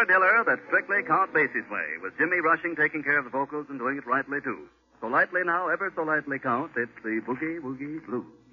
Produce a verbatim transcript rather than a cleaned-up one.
Diller Diller, that strictly Count Basie's way, with Jimmy Rushing taking care of the vocals and doing it rightly, too. So lightly now, ever so lightly, Count, it's the Boogie Woogie Blues.